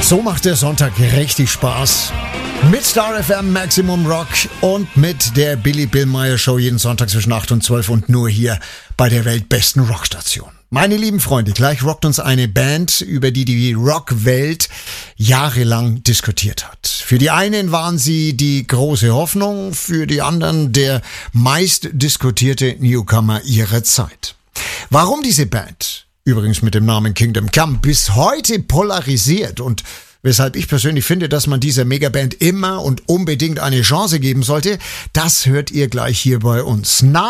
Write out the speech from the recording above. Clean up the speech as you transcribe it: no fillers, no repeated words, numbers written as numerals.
So macht der Sonntag richtig Spaß. Mit Star FM Maximum Rock und mit der Billy Billmeyer Show jeden Sonntag zwischen 8 und 12 und nur hier bei der weltbesten Rockstation. Meine lieben Freunde, gleich rockt uns eine Band, über die Rockwelt jahrelang diskutiert hat. Für die einen waren sie die große Hoffnung, für die anderen der meist diskutierte Newcomer ihrer Zeit. Warum diese Band, übrigens mit dem Namen Kingdom Come, bis heute polarisiert und weshalb ich persönlich finde, dass man dieser Megaband immer und unbedingt eine Chance geben sollte, das hört ihr gleich hier bei uns.